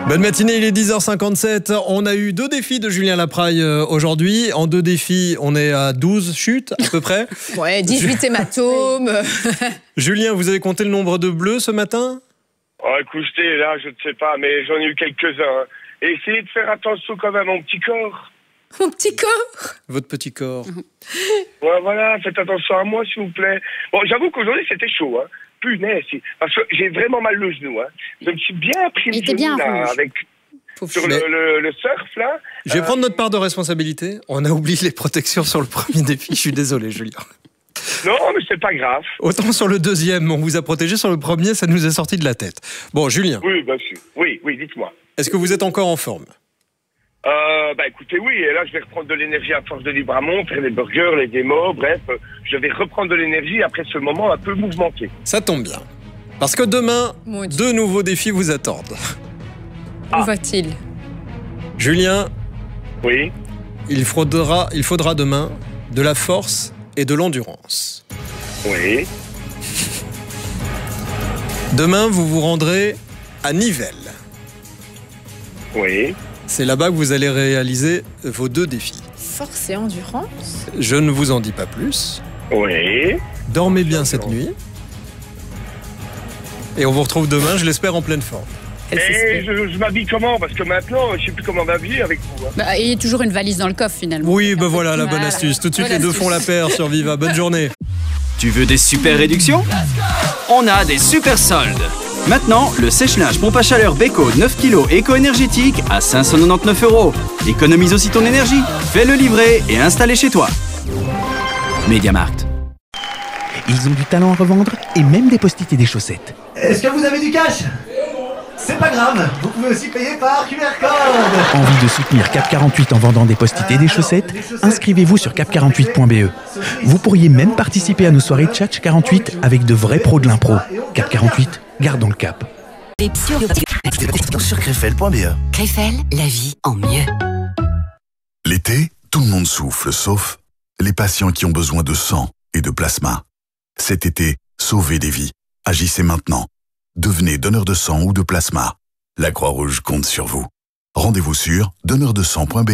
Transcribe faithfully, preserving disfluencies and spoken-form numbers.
Bonne matinée, il est dix heures cinquante-sept. On a eu deux défis de Julien Lapraille euh, aujourd'hui. En deux défis, on est à douze chutes à peu près. Ouais, dix-huit hématomes. Julien, vous avez compté le nombre de bleus ce matin? Oh, écoutez, là, je ne sais pas, mais j'en ai eu quelques-uns. Et essayez de faire attention quand même à mon petit corps. Mon petit corps. Votre petit corps. Ouais, voilà, faites attention à moi, s'il vous plaît. Bon, j'avoue qu'aujourd'hui, c'était chaud, hein. Punaise, parce que j'ai vraiment mal le genou, hein. Je me suis bien pris Il le était bien genou, là, rouge. avec... Pauvre sur chou. le, le, le surf, là. Je vais Euh, prendre notre part de responsabilité. On a oublié les protections sur le premier défi. Je suis désolé, Julien. Non, mais c'est pas grave. Autant sur le deuxième, on vous a protégé. Sur le premier, ça nous est sorti de la tête. Bon, Julien, Oui, bien sûr. Oui, oui, dites-moi. est-ce que vous êtes encore en forme? Euh, bah écoutez, oui, et là je vais reprendre de l'énergie à force de Libramont, faire des burgers, les démos, bref, euh, je vais reprendre de l'énergie après ce moment un peu mouvementé. Ça tombe bien. Parce que demain, Mon Dieu. deux nouveaux défis vous attendent. Où va-t-il? Julien, Oui. il faudra, il faudra demain de la force et de l'endurance. Oui. Demain, vous vous rendrez à Nivelles. Oui. C'est là-bas que vous allez réaliser vos deux défis. Force et endurance. Je ne vous en dis pas plus. Oui. Dormez bien cette nuit. Et on vous retrouve demain, je l'espère, en pleine forme. Elle Et s'exprime. je, je m'habille comment? Parce que maintenant, je sais plus comment m'habiller avec vous. Hein. Bah, il y a toujours une valise dans le coffre finalement. Oui, ben voilà la bonne Voilà. astuce. Tout de suite, Bonne les deux astuce. font la paire sur Viva. Bonne journée. Tu veux des super réductions? On a des super soldes. Maintenant, le sèche-linge pompe à chaleur Beko neuf kilos éco-énergétique à cinq cent quatre-vingt-dix-neuf euros. Économise aussi ton énergie. Fais-le livrer et installer chez toi. MediaMarkt. Ils ont du talent à revendre et même des post-it et des chaussettes. Est-ce que vous avez du cash? C'est pas grave, vous pouvez aussi payer par Q R code. Envie de soutenir Cap quarante-huit en vendant des post-it et des chaussettes? Inscrivez-vous sur cap quarante-huit point b e. Vous pourriez même participer à nos soirées Tchatch quarante-huit avec de vrais pros de l'impro. Cap quarante-huit, gardons le cap. Sur crefel point b e. Krefel, la vie en mieux. L'été, tout le monde souffle, sauf les patients qui ont besoin de sang et de plasma. Cet été, sauvez des vies. Agissez maintenant. Devenez donneur de sang ou de plasma. La Croix-Rouge compte sur vous. Rendez-vous sur donneur de sang point b e.